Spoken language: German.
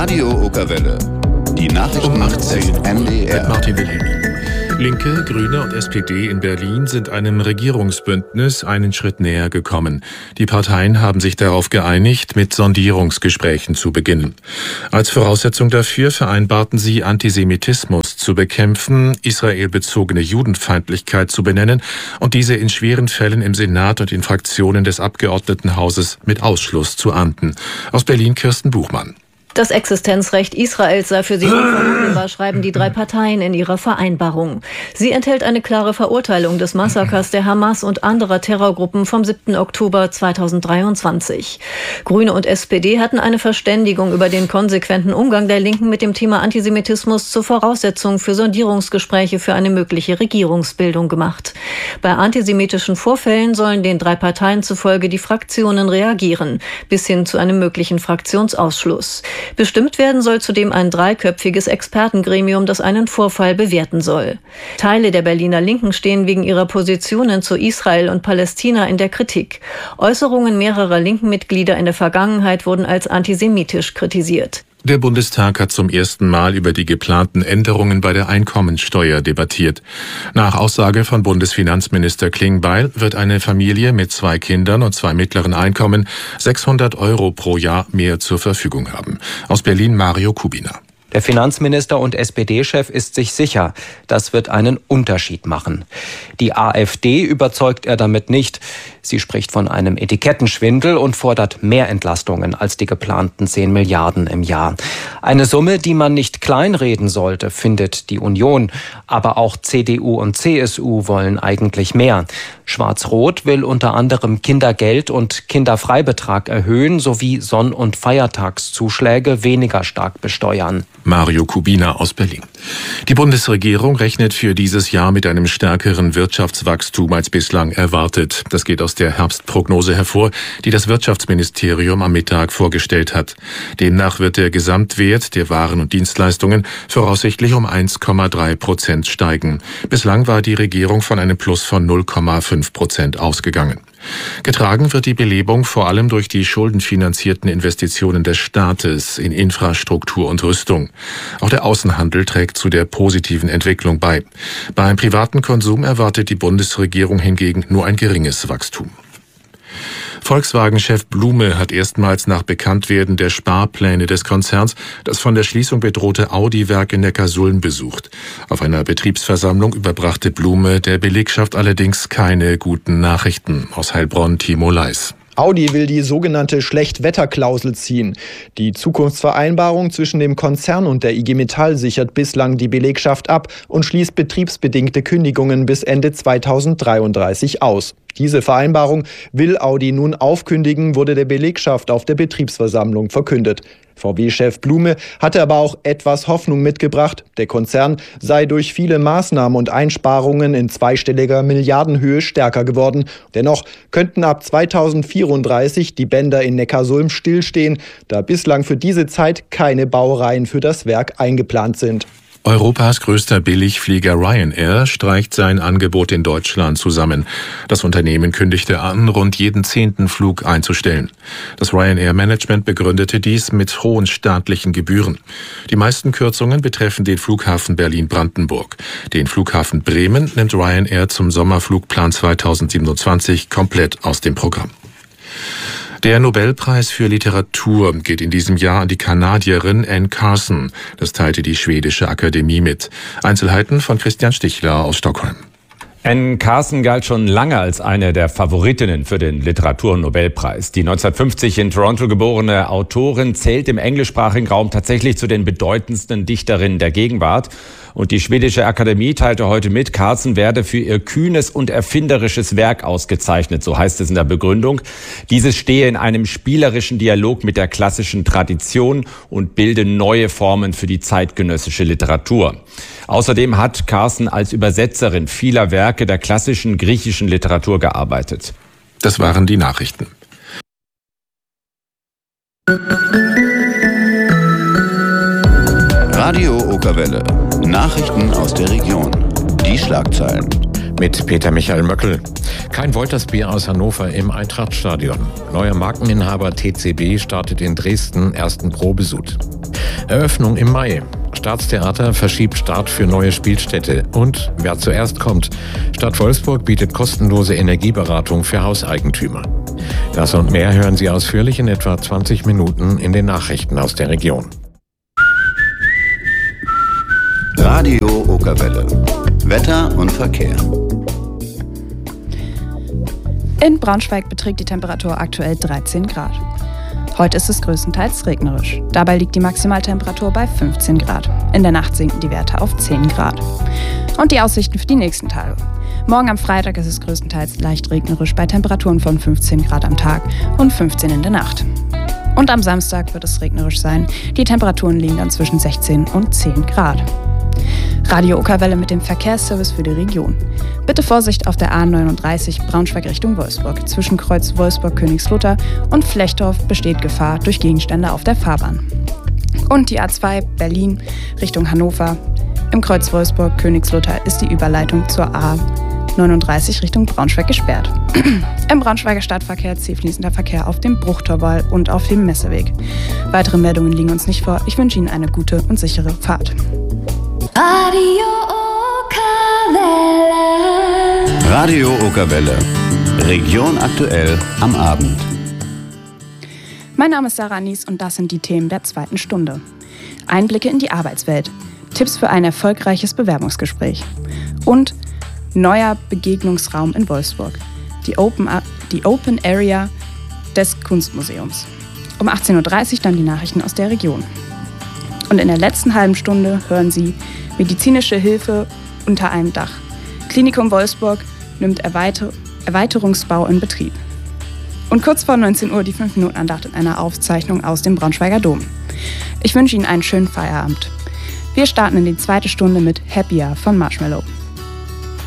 Radio Okerwelle. Die Nachrichten um 18 NDR. mit Martin Wilhelmi. Linke, Grüne und SPD in Berlin sind einem Regierungsbündnis einen Schritt näher gekommen. Die Parteien haben sich darauf geeinigt, mit Sondierungsgesprächen zu beginnen. Als Voraussetzung dafür vereinbarten sie, Antisemitismus zu bekämpfen, israelbezogene Judenfeindlichkeit zu benennen und diese in schweren Fällen im Senat und in Fraktionen des Abgeordnetenhauses mit Ausschluss zu ahnden. Aus Berlin Kirsten Buchmann. Das Existenzrecht Israels sei für sie unverhandelbar, schreiben die drei Parteien in ihrer Vereinbarung. Sie enthält eine klare Verurteilung des Massakers der Hamas und anderer Terrorgruppen vom 7. Oktober 2023. Grüne und SPD hatten eine Verständigung über den konsequenten Umgang der Linken mit dem Thema Antisemitismus zur Voraussetzung für Sondierungsgespräche für eine mögliche Regierungsbildung gemacht. Bei antisemitischen Vorfällen sollen den drei Parteien zufolge die Fraktionen reagieren, bis hin zu einem möglichen Fraktionsausschluss. Bestimmt werden soll zudem ein dreiköpfiges Expertengremium, das einen Vorfall bewerten soll. Teile der Berliner Linken stehen wegen ihrer Positionen zu Israel und Palästina in der Kritik. Äußerungen mehrerer linken Mitglieder in der Vergangenheit wurden als antisemitisch kritisiert. Der Bundestag hat zum ersten Mal über die geplanten Änderungen bei der Einkommensteuer debattiert. Nach Aussage von Bundesfinanzminister Klingbeil wird eine Familie mit 2 Kindern und 2 mittleren Einkommen 600 € pro Jahr mehr zur Verfügung haben. Aus Berlin Mario Kubina. Der Finanzminister und SPD-Chef ist sich sicher, das wird einen Unterschied machen. Die AfD überzeugt er damit nicht. Sie spricht von einem Etikettenschwindel und fordert mehr Entlastungen als die geplanten 10 Milliarden im Jahr. Eine Summe, die man nicht kleinreden sollte, findet die Union. Aber auch CDU und CSU wollen eigentlich mehr. Schwarz-Rot will unter anderem Kindergeld und Kinderfreibetrag erhöhen sowie Sonn- und Feiertagszuschläge weniger stark besteuern. Mario Kubina aus Berlin. Die Bundesregierung rechnet für dieses Jahr mit einem stärkeren Wirtschaftswachstum als bislang erwartet. Das geht aus der Herbstprognose hervor, die das Wirtschaftsministerium am Mittag vorgestellt hat. Demnach wird der Gesamtwert der Waren und Dienstleistungen voraussichtlich um 1,3% steigen. Bislang war die Regierung von einem Plus von 0,5% ausgegangen. Getragen wird die Belebung vor allem durch die schuldenfinanzierten Investitionen des Staates in Infrastruktur und Rüstung. Auch der Außenhandel trägt zu der positiven Entwicklung bei. Beim privaten Konsum erwartet die Bundesregierung hingegen nur ein geringes Wachstum. Volkswagen-Chef Blume hat erstmals nach Bekanntwerden der Sparpläne des Konzerns das von der Schließung bedrohte Audi-Werk in Neckarsulm besucht. Auf einer Betriebsversammlung überbrachte Blume der Belegschaft allerdings keine guten Nachrichten. Aus Heilbronn Timo Leis. Audi will die sogenannte Schlechtwetterklausel ziehen. Die Zukunftsvereinbarung zwischen dem Konzern und der IG Metall sichert bislang die Belegschaft ab und schließt betriebsbedingte Kündigungen bis Ende 2033 aus. Diese Vereinbarung will Audi nun aufkündigen, wurde der Belegschaft auf der Betriebsversammlung verkündet. VW-Chef Blume hatte aber auch etwas Hoffnung mitgebracht. Der Konzern sei durch viele Maßnahmen und Einsparungen in zweistelliger Milliardenhöhe stärker geworden. Dennoch könnten ab 2034 die Bänder in Neckarsulm stillstehen, da bislang für diese Zeit keine Baureihen für das Werk eingeplant sind. Europas größter Billigflieger Ryanair streicht sein Angebot in Deutschland zusammen. Das Unternehmen kündigte an, rund jeden 10. Flug einzustellen. Das Ryanair-Management begründete dies mit hohen staatlichen Gebühren. Die meisten Kürzungen betreffen den Flughafen Berlin-Brandenburg. Den Flughafen Bremen nimmt Ryanair zum Sommerflugplan 2027 komplett aus dem Programm. Der Nobelpreis für Literatur geht in diesem Jahr an die Kanadierin Anne Carson. Das teilte die schwedische Akademie mit. Einzelheiten von Christian Stichler aus Stockholm. Anne Carson galt schon lange als eine der Favoritinnen für den Literaturnobelpreis. Die 1950 in Toronto geborene Autorin zählt im englischsprachigen Raum tatsächlich zu den bedeutendsten Dichterinnen der Gegenwart. Und die schwedische Akademie teilte heute mit, Carson werde für ihr kühnes und erfinderisches Werk ausgezeichnet, so heißt es in der Begründung. Dieses stehe in einem spielerischen Dialog mit der klassischen Tradition und bilde neue Formen für die zeitgenössische Literatur. Außerdem hat Carson als Übersetzerin vieler Werke der klassischen griechischen Literatur gearbeitet. Das waren die Nachrichten. Radio Okerwelle. Nachrichten aus der Region. Die Schlagzeilen. Mit Peter Michael Möckel. Kein Woltersbier aus Hannover im Eintrachtstadion. Neuer Markeninhaber TCB startet in Dresden ersten Probesud. Eröffnung im Mai. Staatstheater verschiebt Start für neue Spielstätte. Und wer zuerst kommt. Stadt Wolfsburg bietet kostenlose Energieberatung für Hauseigentümer. Das und mehr hören Sie ausführlich in etwa 20 Minuten in den Nachrichten aus der Region. Radio Okerwelle. Wetter und Verkehr. In Braunschweig beträgt die Temperatur aktuell 13 Grad. Heute ist es größtenteils regnerisch. Dabei liegt die Maximaltemperatur bei 15 Grad. In der Nacht sinken die Werte auf 10 Grad. Und die Aussichten für die nächsten Tage. Morgen am Freitag ist es größtenteils leicht regnerisch bei Temperaturen von 15 Grad am Tag und 15 in der Nacht. Und am Samstag wird es regnerisch sein. Die Temperaturen liegen dann zwischen 16 und 10 Grad. Radio Okerwelle mit dem Verkehrsservice für die Region. Bitte Vorsicht auf der A39 Braunschweig Richtung Wolfsburg. Zwischen Kreuz Wolfsburg-Königslutter und Flechtdorf besteht Gefahr durch Gegenstände auf der Fahrbahn. Und die A2 Berlin Richtung Hannover. Im Kreuz Wolfsburg-Königslutter ist die Überleitung zur A39 Richtung Braunschweig gesperrt. Im Braunschweiger Stadtverkehr zielfließender Verkehr auf dem Bruchtorwall und auf dem Messeweg. Weitere Meldungen liegen uns nicht vor. Ich wünsche Ihnen eine gute und sichere Fahrt. Radio Okerwelle. Radio Okerwelle. Region aktuell am Abend. Mein Name ist Sarah Nies und das sind die Themen der zweiten Stunde. Einblicke in die Arbeitswelt, Tipps für ein erfolgreiches Bewerbungsgespräch und neuer Begegnungsraum in Wolfsburg, die Open Area des Kunstmuseums. Um 18.30 Uhr dann die Nachrichten aus der Region. Und in der letzten halben Stunde hören Sie medizinische Hilfe unter einem Dach. Klinikum Wolfsburg nimmt Erweiterungsbau in Betrieb. Und kurz vor 19 Uhr die 5-Minuten-Andacht in einer Aufzeichnung aus dem Braunschweiger Dom. Ich wünsche Ihnen einen schönen Feierabend. Wir starten in die zweite Stunde mit Happier von Marshmello.